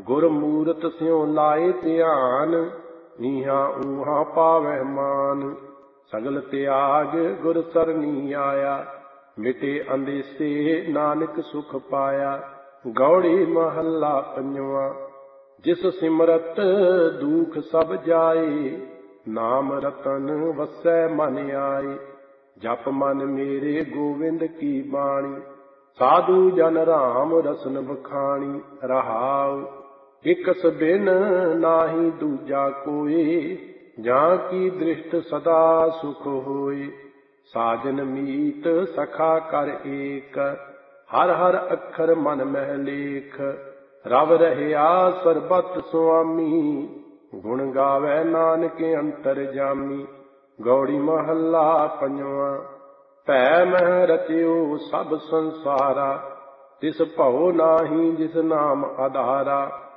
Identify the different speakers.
Speaker 1: ਗੁਰ ਮੂਰਤ ਸਿਉ ਲਾਏ ਧਿਆਨ, ਨੀਹਾਂ ਊਹਾਂ ਪਾਵਹਿ ਮਾਨ। ਸਗਲ ਤਿਆਗ ਗੁਰ ਸਰਨੀ ਆਇਆ, ਮਿਟੇ ਅੰਦੇਸੇ ਨਾਨਕ ਸੁਖ ਪਾਇਆ। ਗੌੜੀ ਮਹੱਲਾ ਪੰਜਵਾਂ। ਜਿਸ ਸਿਮਰਤ ਦੁਖ ਸਭ ਜਾਏ, ਨਾਮ ਰਤਨ ਵਸੈ ਮਨ ਆਏ। ਜਪ ਮਨ ਮੇਰੇ ਗੋਵਿੰਦ ਕੀ ਬਾਣੀ, ਸਾਧੂ ਜਨ ਰਾਮ ਰਸਨ ਬਖਾਣੀ। ਰਹਾਉ ਇਕਸ ਬਿਨ ਨਾਹੀ ਦੂਜਾ ਕੋਇ, ਜਾਂ ਕੀ ਦ੍ਰਿਸ਼ਟ ਸਦਾ ਸੁਖ ਹੋਏ। ਸਾਜਨ ਮੀਤ ਸਖਾ ਕਰ ਏਕ, ਹਰ ਹਰ ਅੱਖਰ ਮਨ ਮਹਿ ਲੇਖ। ਰਵ ਰਹਿਆ ਸਰਬਤ ਸੁਆਮੀ, ਗੁਣ ਗਾਵੈ ਨਾਨਕ ਅੰਤਰਜਾਮੀ। ਗੌੜੀ ਮਹੱਲਾ ਪੰਜਵਾਂ। ਭੈ ਮਹਿ ਰਚਿਓ ਸਭ ਸੰਸਾਰਾ, ਤਿਸ ਭਉ ਨਾਹੀ ਜਿਸ ਨਾਮ ਆਧਾਰਾ।